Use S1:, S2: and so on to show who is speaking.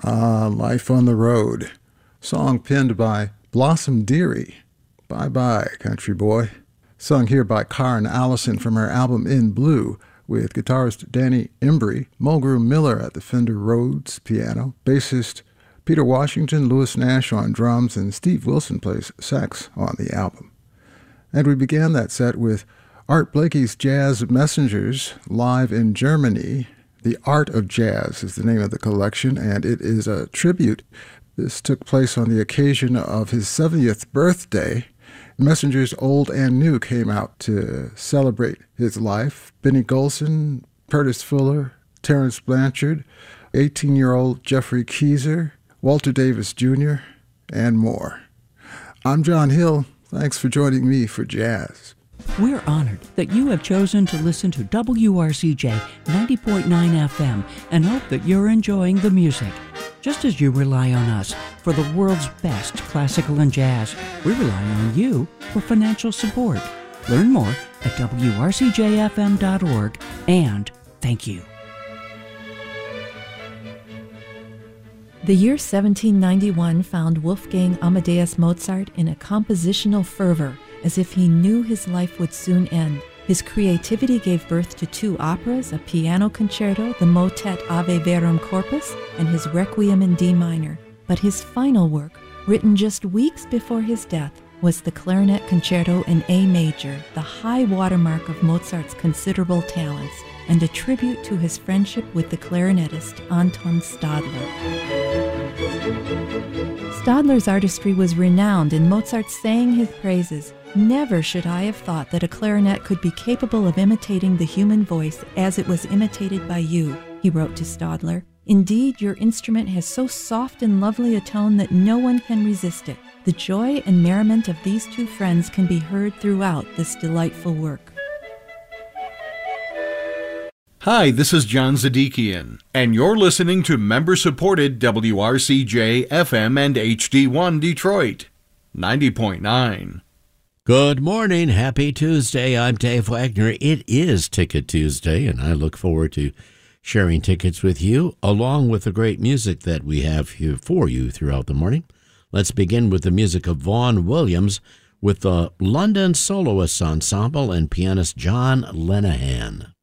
S1: Life on the Road. Song penned by Blossom Dearie. Bye Bye, Country Boy. Sung here by Karen Allison from her album In Blue, with guitarist Danny Embry, Mulgrew Miller at the Fender Rhodes piano, bassist Peter Washington, Louis Nash on drums, and Steve Wilson plays sax on the album. And we began that set with Art Blakey's Jazz Messengers, live in Germany. The Art of Jazz is the name of the collection, and it is a tribute. This took place on the occasion of his 70th birthday. Messengers Old and New came out to celebrate his life. Benny Golson, Curtis Fuller, Terrence Blanchard, 18-year-old Jeffrey Keezer, Walter Davis Jr., and more. I'm John Hill. Thanks for joining me for Jazz.
S2: We're honored that you have chosen to listen to WRCJ 90.9 FM and hope that you're enjoying the music. Just as you rely on us for the world's best classical and jazz, we rely on you for financial support. Learn more at wrcjfm.org, and thank you.
S3: The year 1791 found Wolfgang Amadeus Mozart in a compositional fervor, as if he knew his life would soon end. His creativity gave birth to 2 operas, a piano concerto, the motet Ave Verum Corpus, and his Requiem in D minor. But his final work, written just weeks before his death, was the Clarinet Concerto in A major, the high watermark of Mozart's considerable talents, and a tribute to his friendship with the clarinetist Anton Stadler. Stadler's artistry was renowned, and Mozart sang his praises. "Never should I have thought that a clarinet could be capable of imitating the human voice as it was imitated by you," he wrote to Stadler. "Indeed, your instrument has so soft and lovely a tone that no one can resist it. The joy and merriment of these 2 friends can be heard throughout this delightful work."
S4: Hi, this is John Zadikian, and you're listening to member-supported WRCJ FM and HD1 Detroit, 90.9.
S5: Good morning. Happy Tuesday. I'm Dave Wagner. It is Ticket Tuesday, and I look forward to sharing tickets with you, along with the great music that we have here for you throughout the morning. Let's begin with the music of Vaughan Williams with the London Soloists Ensemble and pianist John Lenehan.